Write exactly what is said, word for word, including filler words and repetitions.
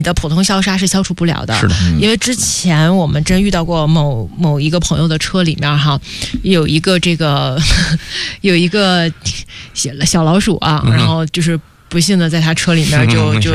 的普通消杀是消除不了的。 是的，嗯、 因为之前我们真遇到过某某一个朋友的车里面哈，有一个这个有一个小小老鼠啊，然后就是不幸的在他车里面就就。